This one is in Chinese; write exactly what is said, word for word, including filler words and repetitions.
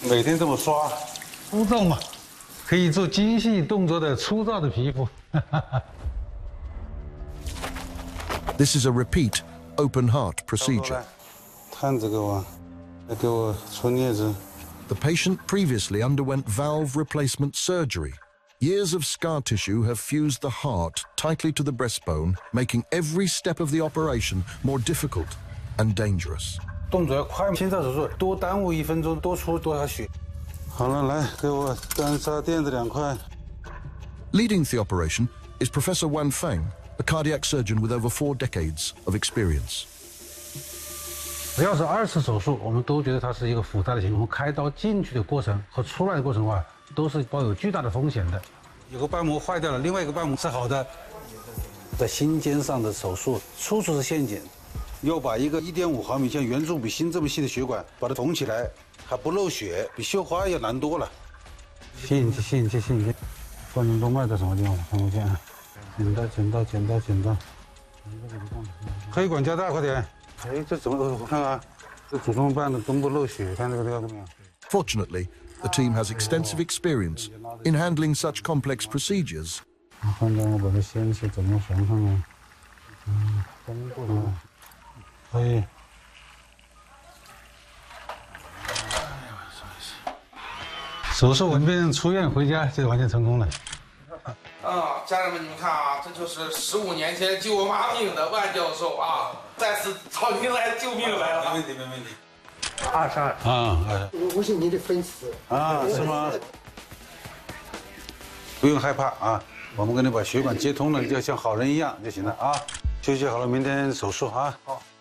每天这么刷， 粗糙嘛，可以做精细动作的粗糙的皮肤。 This is a repeat open heart procedure. 看这个吧，来给我戳镊子。 The patient previously underwent valve replacement surgery. Years of scar tissue have fused the heart tightly to the breastbone, making every step of the operation more difficult and dangerous. 动作要快，心脏手术多耽误一分钟，多出多少血。好了，来给我干沙垫子两块。 Leading the operation is Professor Wan Feng, a cardiac surgeon with over four decades of experience. 只要是二次手术，我们都觉得它是一个复杂的情况。开刀进去的过程和出来的过程的话，都是抱有巨大的风险的。有个瓣膜坏掉了，另外一个瓣膜是好的。在心尖上的手术，处处是陷阱，要把一个一点五毫米像圆珠笔芯这么细的血管把它缝起来，还不漏血，比绣花要难多了。吸引器，吸引器，吸引器，冠状动脉在什么地方？看不见。剪刀，剪刀，剪刀，剪刀。黑管加大，快点。 哎，这怎么？我看看，这主动瓣的根部漏血，看这个地方怎么样 Fortunately, the team has extensive experience in handling such complex procedures. 看看我把这线是怎么缝上啊？嗯，根部的，可以。手术完毕，出院回家就完全成功了。 啊，家人们，你们看啊，这就是十五年前救我妈命的万教授啊，再次找您来救命来了。 没问题，没问题。 二十二啊， 我我是你的粉丝啊，是吗？不用害怕啊，我们给你把血管接通了，就像好人一样就行了啊。休息好了，明天手术啊。好。